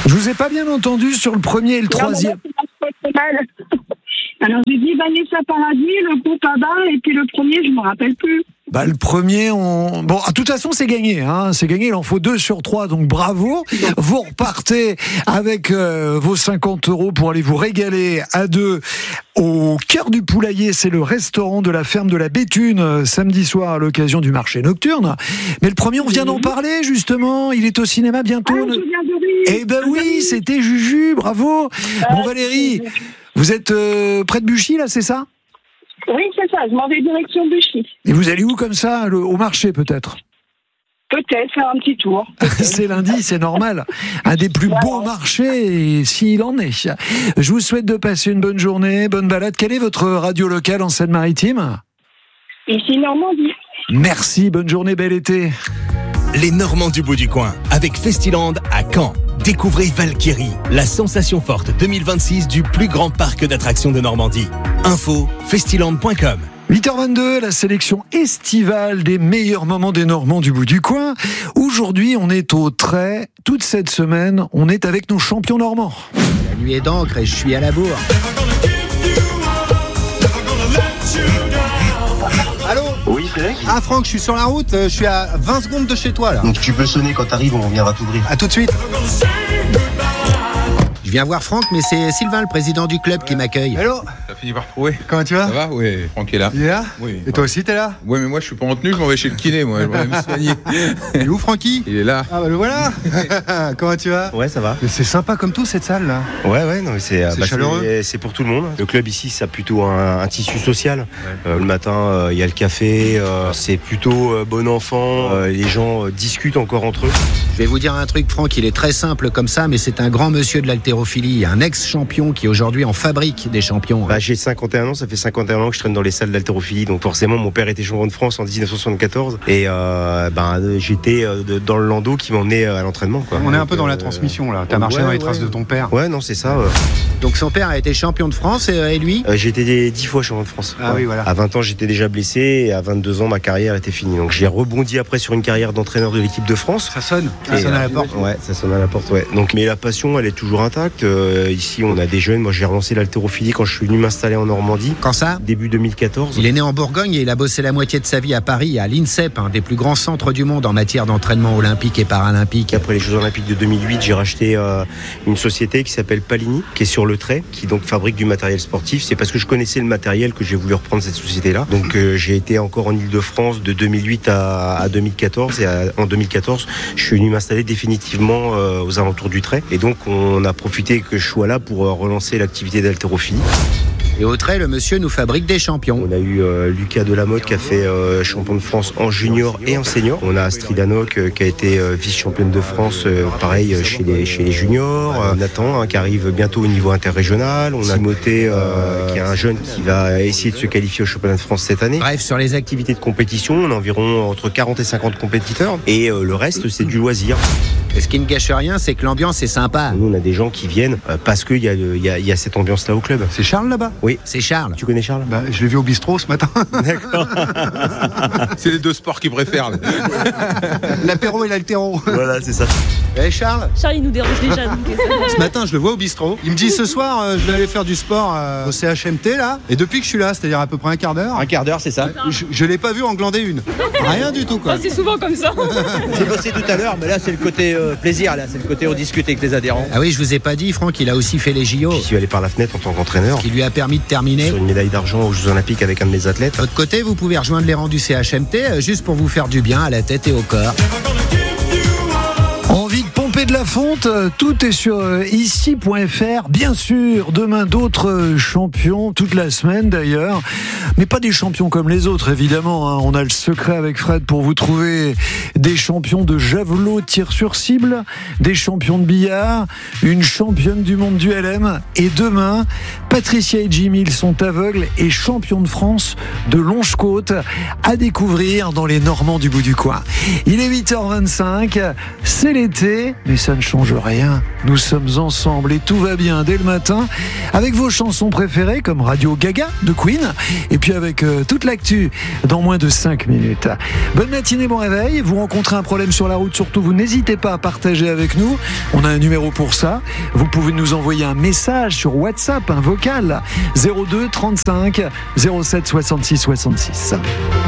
Je vous ai pas bien entendu sur le premier et le troisième. Alors j'ai dit Vanessa Paradis, le groupe ABBA, et puis le premier, je me rappelle plus. Le premier, bon, de toute façon, c'est gagné, hein. C'est gagné, il en faut 2 sur 3, donc bravo. Vous repartez avec vos 50 € pour aller vous régaler à 2 au cœur du poulailler. C'est le restaurant de la ferme de la Béthune, samedi soir à l'occasion du marché nocturne. Mais le premier, on vient d'en parler, justement. Il est au cinéma bientôt. Ah, je viens de rire. Eh ben oui, c'était Juju, bravo. Bon, Valérie, vous êtes près de Buchy, là, c'est ça ? Oui, c'est ça, je m'en vais direction Buchy. Et vous allez où comme ça, au marché peut-être ? Peut-être faire un petit tour. C'est lundi, c'est normal. Un des plus beaux marchés, s'il en est. Je vous souhaite de passer une bonne journée, bonne balade. Quelle est votre radio locale en Seine-Maritime ? Ici, Normandie. Merci, bonne journée, bel été. Les Normands du bout du coin, avec Festiland à Caen. Découvrez Valkyrie, la sensation forte 2026 du plus grand parc d'attractions de Normandie. Info, festiland.com. 8h22, la sélection estivale des meilleurs moments des Normands du bout du coin. Aujourd'hui, on est au trait. Toute cette semaine, on est avec nos champions normands. La nuit est d'encre et je suis à la bourre. Allô ? Oui, Frédéric. Ah Franck, je suis sur la route, je suis à 20 secondes de chez toi là. Donc tu peux sonner quand t'arrives, on viendra t'ouvrir. À tout de suite. Je viens voir Franck, mais c'est Sylvain, le président du club, qui m'accueille. Hello. T'as fini par trouver. Comment tu vas ? Ça va ? Oui, Franck est là. Il est là ? Oui. Et toi aussi, t'es là ? Oui, mais moi je suis pas en tenue, je m'en vais chez le kiné, moi. Je vais me soigner. Il est où, Francky ? Il est là. Ah le voilà. Comment tu vas ? Ouais, ça va. Mais c'est sympa comme tout cette salle là. Ouais, non, mais c'est chaleureux. c'est pour tout le monde. Le club ici, ça a plutôt un tissu social. Le matin, il y a le café. C'est plutôt bon enfant. Les gens discutent encore entre eux. Je vais vous dire un truc, Franck, il est très simple comme ça, mais c'est un grand monsieur de l'haltérophilie, un ex-champion qui aujourd'hui en fabrique des champions. J'ai 51 ans, ça fait 51 ans que je traîne dans les salles d'haltérophilie. Donc forcément, mon père était champion de France en 1974. Et j'étais dans le landau qui m'emmenait à l'entraînement, quoi. On est un peu dans la transmission là. T'as marché dans les traces de ton père. Ouais, non, c'est ça. Donc son père a été champion de France et lui J'ai été 10 fois champion de France. Ah oui, voilà. À 20 ans, j'étais déjà blessé et à 22 ans, ma carrière était finie. Donc j'ai rebondi après sur une carrière d'entraîneur de l'équipe de France. Ça sonne. Ça sonne à la porte. Ouais, ça sonne à la porte, ouais. Donc, mais la passion, elle est toujours intacte. Ici, on a des jeunes. Moi, j'ai relancé l'haltérophilie quand je suis venu m'installer en Normandie. Quand ça ? Début 2014. Il est né en Bourgogne et il a bossé la moitié de sa vie à Paris, à l'INSEP, un des plus grands centres du monde en matière d'entraînement olympique et paralympique. Après les Jeux Olympiques de 2008, j'ai racheté une société qui s'appelle Palini, qui est sur le trait, qui donc fabrique du matériel sportif. C'est parce que je connaissais le matériel que j'ai voulu reprendre cette société-là. Donc j'ai été encore en Ile-de-France de 2008 à 2014. Et en 2014, je suis venu m'installer définitivement aux alentours du trait. Et donc on a profité que je sois là pour relancer l'activité d'haltérophilie. Et au trait, le monsieur nous fabrique des champions. On a eu Lucas Delamotte qui a fait champion de France en junior et en senior. On a Astrid Hanoc qui a été vice-championne de France, pareil chez les juniors. Nathan qui arrive bientôt au niveau interrégional. On a Timothée qui est un jeune qui va essayer de se qualifier au championnat de France cette année. Bref, sur les Activités de compétition, on a environ entre 40 et 50 compétiteurs. Et le reste, c'est du loisir. Et ce qui ne gâche rien, c'est que l'ambiance est sympa. Nous, on a des gens qui viennent parce qu'il y a cette ambiance-là au club. C'est Charles là-bas ? Oui. C'est Charles. Tu connais Charles ? Je l'ai vu au bistrot ce matin. D'accord. C'est les deux sports qu'il préfère. L'apéro et l'altéro. Voilà, c'est ça. Eh Charles ? Charles, il nous dérange déjà. Donc Ce matin, je le vois au bistrot. Il me dit ce soir, je vais aller faire du sport au CHMT là. Et depuis que je suis là, c'est-à-dire à peu près un quart d'heure. Un quart d'heure, c'est ça. Je l'ai pas vu en glander une. Rien du tout quoi. c'est souvent comme ça. J'ai bossé tout à l'heure, mais là c'est le côté plaisir, là c'est le côté on discute avec les adhérents. Ah oui, je vous ai pas dit, Franck, il a aussi fait les JO. Je suis allé par la fenêtre en tant qu'entraîneur. Ce qui lui a permis de terminer sur une médaille d'argent aux Jeux Olympiques avec un de mes athlètes. De votre côté, vous pouvez rejoindre les rangs du CHMT juste pour vous faire du bien à la tête et au corps. Envie de pomper de la fonte, tout est sur ici.fr. Bien sûr, demain d'autres champions, toute la semaine d'ailleurs. Mais pas des champions comme les autres, évidemment. On a le secret avec Fred pour vous trouver des champions de javelot tir sur cible, des champions de billard, une championne du monde du LM. Et demain, Patricia et Jimmy, ils sont aveugles et champions de France de longe-côte à découvrir dans les Normands du bout du coin. Il est 8h25, c'est l'été, mais ça ne change rien. Nous sommes ensemble et tout va bien dès le matin avec vos chansons préférées comme Radio Gaga de Queen et puis avec toute l'actu dans moins de 5 minutes. Bonne matinée, bon réveil. Vous rencontrez un problème sur la route, surtout vous n'hésitez pas à partager avec nous. On a un numéro pour ça. Vous pouvez nous envoyer un message sur WhatsApp, un vocal 02 35 07 66 66.